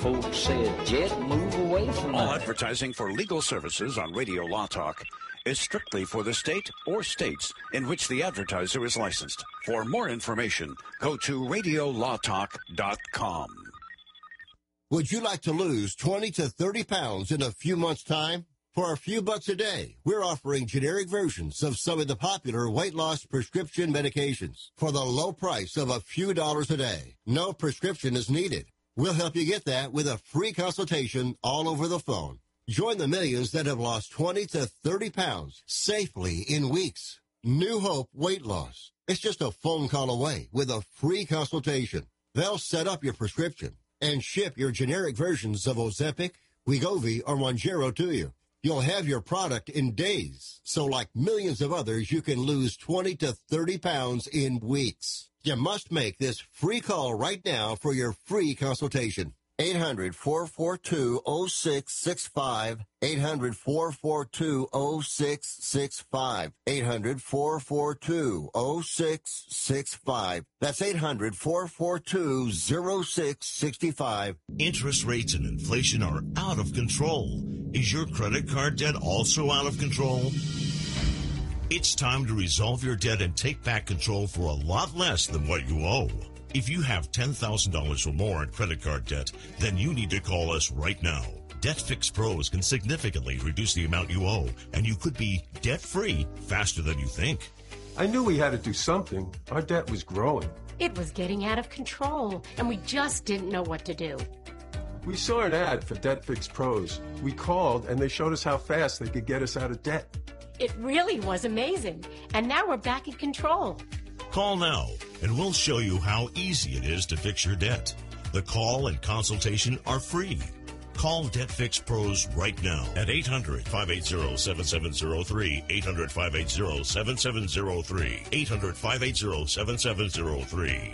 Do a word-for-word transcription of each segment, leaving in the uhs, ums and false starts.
folks said, Jet, move away from All that. advertising for legal services on Radio Law Talk is strictly for the state or states in which the advertiser is licensed. For more information, go to radio law talk dot com. Would you like to lose twenty to thirty pounds in a few months' time? For a few bucks a day, we're offering generic versions of some of the popular weight loss prescription medications for the low price of a few dollars a day. No prescription is needed. We'll help you get that with a free consultation all over the phone. Join the millions that have lost twenty to thirty pounds safely in weeks. New Hope Weight Loss. It's just a phone call away with a free consultation. They'll set up your prescription and ship your generic versions of Ozempic, Wegovy, or Mounjaro to you. You'll have your product in days. So like millions of others, you can lose twenty to thirty pounds in weeks. You must make this free call right now for your free consultation. eight hundred, four four two, oh six six five. eight hundred, four four two, oh six six five. eight hundred, four four two, oh six six five. That's eight hundred, four four two, oh six six five. Interest rates and inflation are out of control. Is your credit card debt also out of control? It's time to resolve your debt and take back control for a lot less than what you owe. If you have ten thousand dollars or more in credit card debt, then you need to call us right now. Debt Fix Pros can significantly reduce the amount you owe, and you could be debt-free faster than you think. I knew we had to do something. Our debt was growing. It was getting out of control, and we just didn't know what to do. We saw an ad for Debt Fix Pros. We called, and they showed us how fast they could get us out of debt. It really was amazing, and now we're back in control. Call now, and we'll show you how easy it is to fix your debt. The call and consultation are free. Call Debt Fix Pros right now at eight hundred, five eight zero, seven seven zero three, eight hundred, five eight zero, seven seven zero three, eight hundred, five eight zero, seven seven zero three.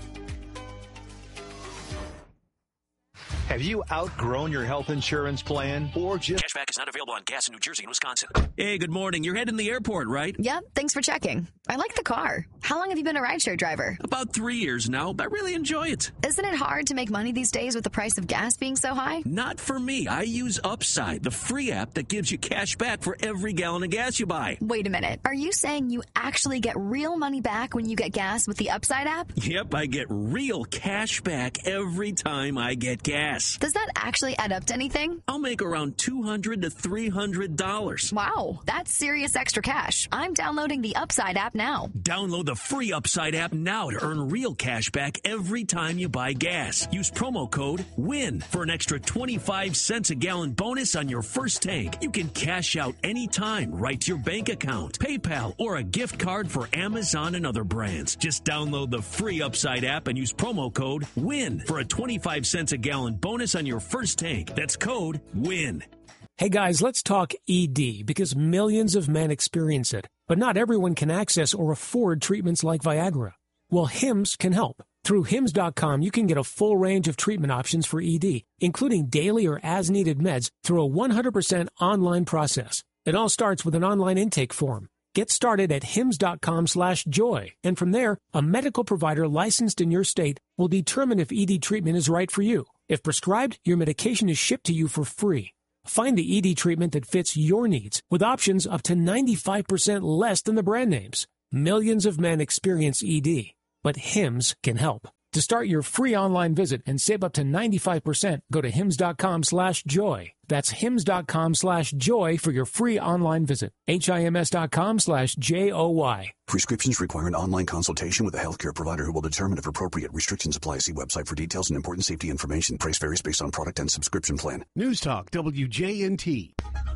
Have you outgrown your health insurance plan or just... Cashback is not available on gas in New Jersey and Wisconsin. Hey, good morning. You're heading to the airport, right? Yep, thanks for checking. I like the car. How long have you been a rideshare driver? About three years now. I really enjoy it. Isn't it hard to make money these days with the price of gas being so high? Not for me. I use Upside, the free app that gives you cash back for every gallon of gas you buy. Wait a minute. Are you saying you actually get real money back when you get gas with the Upside app? Yep, I get real cash back every time I get gas. Does that actually add up to anything? I'll make around two hundred dollars to three hundred dollars. Wow, that's serious extra cash. I'm downloading the Upside app now. Download the free Upside app now to earn real cash back every time you buy gas. Use promo code WIN for an extra twenty-five cents a gallon bonus on your first tank. You can cash out anytime right to your bank account, PayPal, or a gift card for Amazon and other brands. Just download the free Upside app and use promo code WIN for a twenty-five cents a gallon bonus on your first tank. That's code WIN. Hey guys, let's talk E D because millions of men experience it, but not everyone can access or afford treatments like Viagra. Well, Hims can help. Through Hims dot com, you can get a full range of treatment options for E D, including daily or as-needed meds through a one hundred percent online process. It all starts with an online intake form. Get started at hims dot com slash joy, and from there, a medical provider licensed in your state will determine if E D treatment is right for you. If prescribed, your medication is shipped to you for free. Find the E D treatment that fits your needs with options up to ninety-five percent less than the brand names. Millions of men experience E D, but Hims can help. To start your free online visit and save up to ninety-five percent, go to hims dot com slash joy. That's hims dot com slash joy for your free online visit. H-I-M-S dot com slash J O Y. Prescriptions require an online consultation with a healthcare provider who will determine if appropriate. Restrictions apply. See website for details and important safety information. Price varies based on product and subscription plan. News Talk W J N T.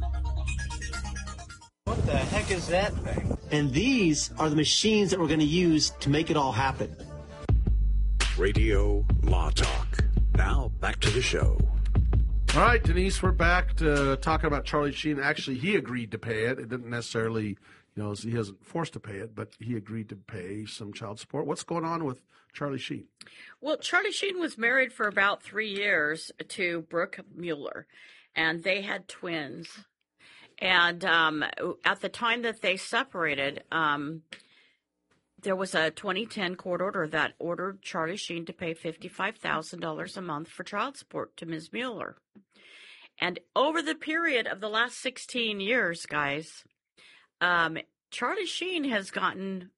What the heck is that thing? And these are the machines that we're going to use to make it all happen. Radio Law Talk. Now, back to the show. All right, Denise, we're back to talking about Charlie Sheen. Actually, he agreed to pay it. It didn't necessarily, you know, he wasn't forced to pay it, but he agreed to pay some child support. What's going on with Charlie Sheen? Well, Charlie Sheen was married for about three years to Brooke Mueller, and they had twins. And um, at the time that they separated, um, there was a twenty ten court order that ordered Charlie Sheen to pay fifty-five thousand dollars a month for child support to Miz Mueller. And over the period of the last sixteen years, guys, um, Charlie Sheen has gotten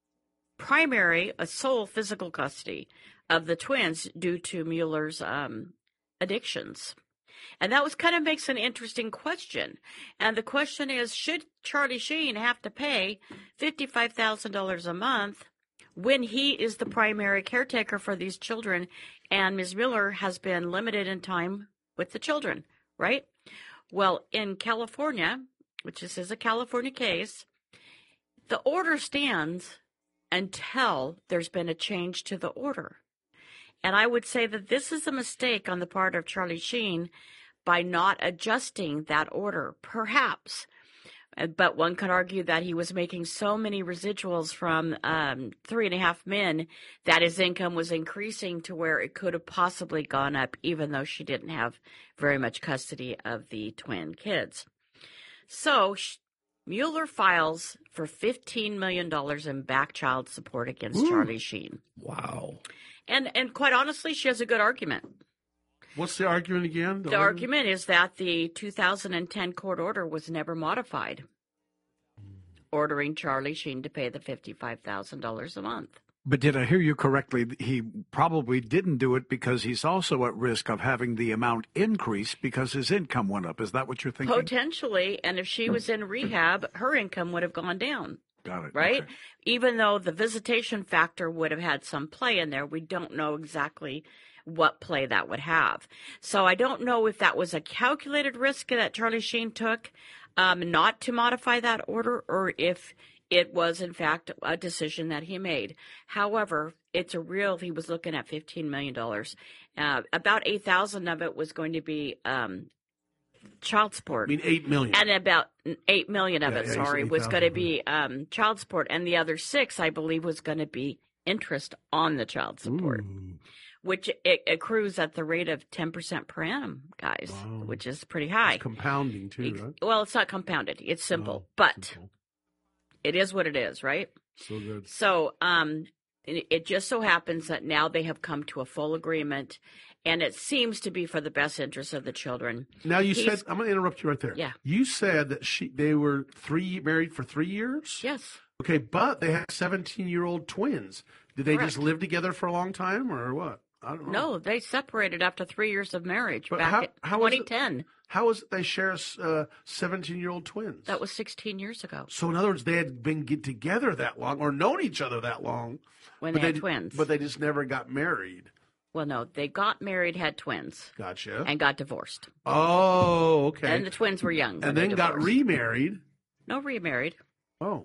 primary, a sole physical custody of the twins due to Mueller's um, addictions. And that was kind of makes an interesting question. And the question is, should Charlie Sheen have to pay fifty-five thousand dollars a month when he is the primary caretaker for these children and Miz Mueller has been limited in time with the children, right? Well, in California, which this is a California case, the order stands until there's been a change to the order. And I would say that this is a mistake on the part of Charlie Sheen by not adjusting that order, perhaps. But one could argue that he was making so many residuals from um, Three and a Half Men that his income was increasing to where it could have possibly gone up, even though she didn't have very much custody of the twin kids. So Mueller files for fifteen million dollars in back child support against Ooh. Charlie Sheen. Wow. And and quite honestly, she has a good argument. What's the argument again? The, the argument is that the two thousand ten court order was never modified, ordering Charlie Sheen to pay the fifty-five thousand dollars a month. But did I hear you correctly? He probably didn't do it because he's also at risk of having the amount increase because his income went up. Is that what you're thinking? Potentially. And if she was in rehab, her income would have gone down. Got it. Right? Okay. Even though the visitation factor would have had some play in there, we don't know exactly what play that would have. So I don't know if that was a calculated risk that Charlie Sheen took um, not to modify that order, or if it was, in fact, a decision that he made. However, it's a real, he was looking at fifteen million dollars. Uh, about eight thousand dollars of it was going to be um, child support. I mean, eight million dollars. And about eight million dollars of yeah, it, yeah, sorry, was going to be um, child support. And the other six, I believe, was going to be interest on the child support. Ooh. Which it accrues at the rate of ten percent per annum, guys, wow. which is pretty high. It's compounding, too, right? Well, it's not compounded. It's simple, oh, but simple. It is what it is, right? So good. So um, it, it just so happens that now they have come to a full agreement, and it seems to be for the best interest of the children. Now, you He's, said, I'm going to interrupt you right there. Yeah. You said that she they were three married for three years? Yes. Okay, but they had seventeen-year-old twins. Did they Correct. just live together for a long time, or what? I don't know. No, they separated after three years of marriage but back how, in how twenty ten. It, how is it they share uh, seventeen-year-old twins? That was sixteen years ago. So, in other words, they had been get together that long or known each other that long. When they had twins. But they just never got married. Well, no, they got married, had twins. Gotcha. And got divorced. Oh, okay. And the twins were young. And then got remarried. No, remarried. Oh.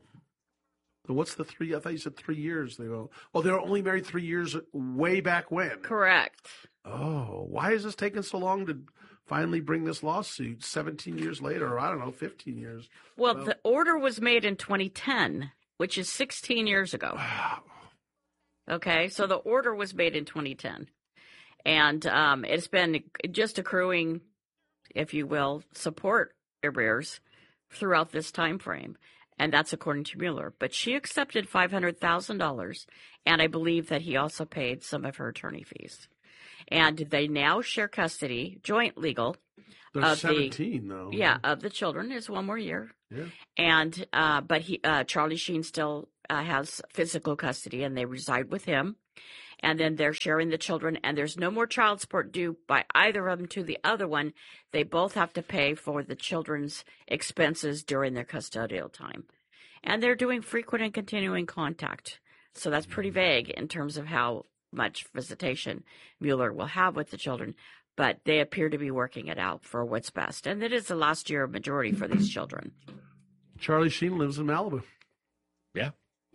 So what's the three? I thought you said three years. They go, well, they were only married three years way back when. Correct. Oh, why is this taking so long to finally bring this lawsuit seventeen years later, or I don't know, fifteen years? Well, well the order was made in twenty ten, which is sixteen years ago. Wow. Okay, so the order was made in twenty ten. And um, it's been just accruing, if you will, support arrears throughout this time frame. And that's according to Mueller. But she accepted five hundred thousand dollars, and I believe that he also paid some of her attorney fees. And they now share custody, joint legal. They're of seventeen, the, though. Yeah, of the children. There's one more year. Yeah. And uh, but he, uh, Charlie Sheen still uh, has physical custody, and they reside with him. And then they're sharing the children, and there's no more child support due by either of them to the other one. They both have to pay for the children's expenses during their custodial time. And they're doing frequent and continuing contact. So that's pretty vague in terms of how much visitation Mueller will have with the children. But they appear to be working it out for what's best. And it is the last year majority for these children. Charlie Sheen lives in Malibu. Yeah.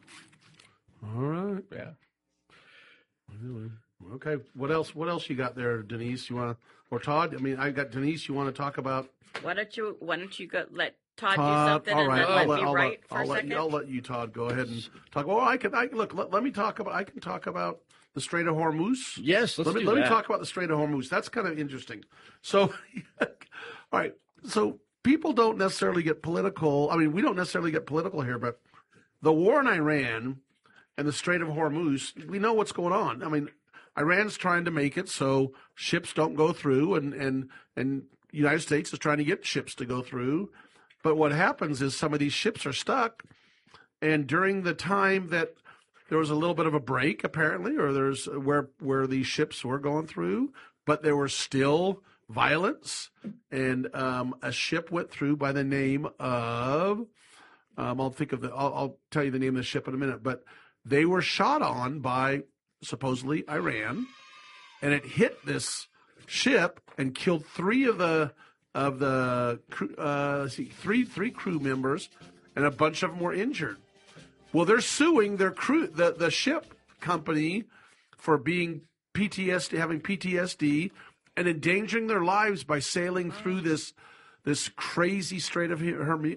All right. Yeah. Anyway, okay. What else? What else you got there, Denise? You want to, or Todd? I mean, I got Denise. You want to talk about? Why don't you? Why don't you go let Todd, Todd do something all and right. then I'll let let, me I'll write let, for I'll a let second? You, I'll let you, Todd, go ahead and talk. Well, I can. I look. Let, let me talk about. I can talk about the Strait of Hormuz. Yes, let's let me do let that. me talk about the Strait of Hormuz. That's kind of interesting. So, all right. So people don't necessarily get political. I mean, we don't necessarily get political here, but the war in Iran and the Strait of Hormuz, we know what's going on. I mean, Iran's trying to make it so ships don't go through, and and and the United States is trying to get ships to go through. But what happens is some of these ships are stuck, and during the time that there was a little bit of a break, apparently, or there's where where these ships were going through, but there was still violence, and um, a ship went through by the name of um, I'll think of the I'll, I'll tell you the name of the ship in a minute, but they were shot on by supposedly Iran, and it hit this ship and killed three of the of the uh, let's see, three three crew members, and a bunch of them were injured. Well, they're suing their crew, the, the ship company, for being P T S D, having P T S D, and endangering their lives by sailing through this this crazy Strait of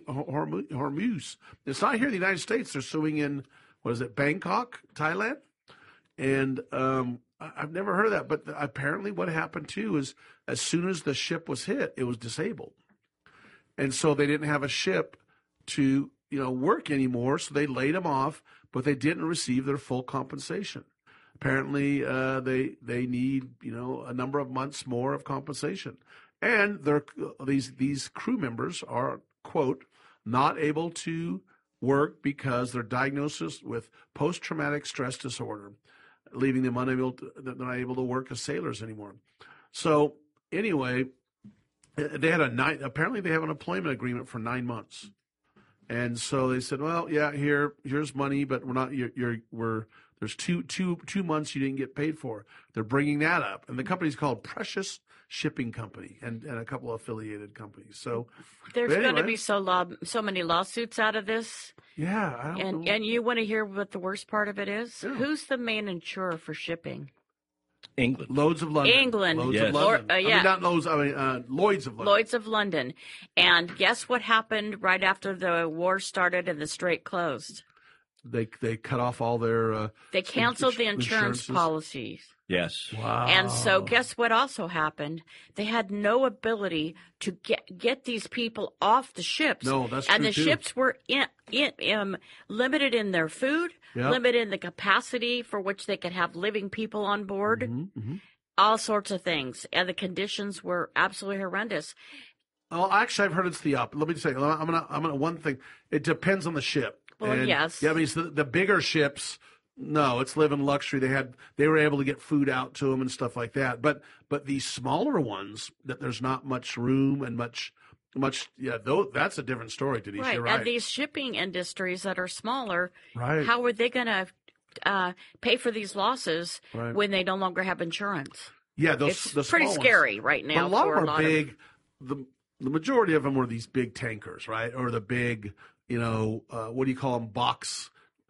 Hormuz. It's not here in the United States. They're suing in, what is it, Bangkok, Thailand? And um, I've never heard of that. But apparently what happened, too, is as soon as the ship was hit, it was disabled. And so they didn't have a ship to, you know, work anymore, so they laid them off, but they didn't receive their full compensation. Apparently, uh, they they need, you know, a number of months more of compensation. And they're, these these crew members are, quote, not able to work because they're diagnosed with post-traumatic stress disorder, leaving them unable to, they're not able to work as sailors anymore. So anyway, they had a nine, apparently they have an employment agreement for nine months. And so they said, well, yeah, here, here's money, but we're not, you're, you're, we're, there's two, two, two months you didn't get paid for. They're bringing that up. And the company's called Precious Shipping Company, and, and a couple of affiliated companies. So there's anyway, going to be so law, so many lawsuits out of this. Yeah. I don't and, know. and you want to hear what the worst part of it is? Yeah. Who's the main insurer for shipping? England. Lloyd's of London. England. Lloyd's Yes. of London. Or, uh, I yeah. mean, not Lloyd's, I mean, uh, Lloyd's of London. Lloyd's of London. And guess what happened right after the war started and the strait closed? They they cut off all their. Uh, They canceled the insurance insurances. policies. Yes. Wow. And so guess what also happened? They had no ability to get get these people off the ships. No, that's And true, the too. ships were in, in, um, limited in their food, Yep. limited in the capacity for which they could have living people on board, Mm-hmm, mm-hmm. all sorts of things. And the conditions were absolutely horrendous. Well, actually, I've heard it's the up. Let me say, I'm gonna, I'm gonna. One thing, it depends on the ship. Well, And, yes. Yeah, I mean, so the, the bigger ships, no, it's living luxury. They had, they were able to get food out to them and stuff like that. But, but these smaller ones, that there's not much room and much, much. Yeah, though that's a different story, Denise. Right. You're right. And these shipping industries that are smaller, Right. how are they going to uh, pay for these losses Right. when they no longer have insurance? Yeah, those It's the pretty small ones. scary right now. But a lot for of a them are lot of- big. The the majority of them were these big tankers, right? Or the big, you know, uh, what do you call them? Box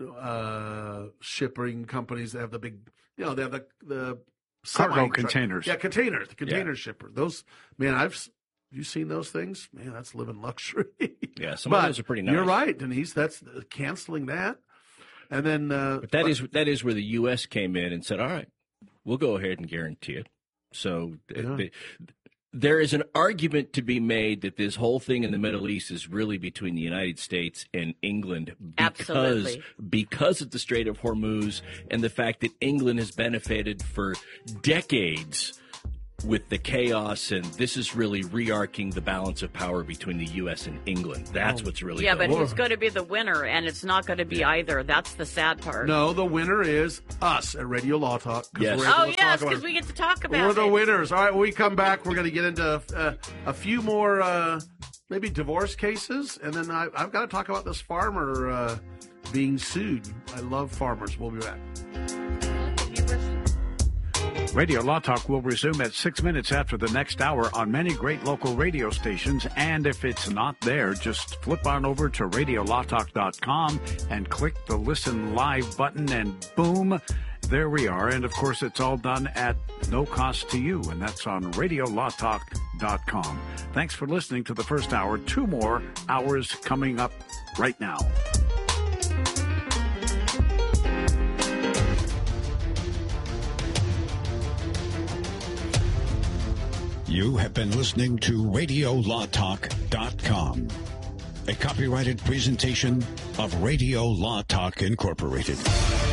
uh, shipping companies that have the big, you know, they have the the Cargo semi- containers. Yeah, containers. The container Yeah. shipper. Those, man, I've s- you seen those things? Man, that's living luxury. Yeah, some but of those are pretty nice. You're right, Denise. That's uh, canceling that, and then. Uh, But that is that is where the U S came in and said, "All right, we'll go ahead and guarantee it." So uh, Yeah. the, there is an argument to be made that this whole thing in the Middle East is really between the United States and England because Absolutely. because of the Strait of Hormuz and the fact that England has benefited for decades with the chaos, and this is really re-arcing the balance of power between the U S and England. That's what's really Yeah, going but on. who's going to be the winner? And it's not going to be either. That's the sad part. No, the winner is us at Radio Law Talk. 'cause Yes. we're able Oh, to yes, talk about because it. we get to talk about We're the it. winners. All right, when we come back, we're going to get into uh, a few more uh, maybe divorce cases, and then I, I've got to talk about this farmer uh, being sued. I love farmers. We'll be back. Radio Law Talk will resume at six minutes after the next hour on many great local radio stations. And if it's not there, just flip on over to radio law talk dot com and click the Listen Live button, and boom, there we are. And of course, it's all done at no cost to you, and that's on radio law talk dot com. Thanks for listening to the first hour. Two more hours coming up right now. You have been listening to radio law talk dot com, a copyrighted presentation of Radio Law Talk Incorporated.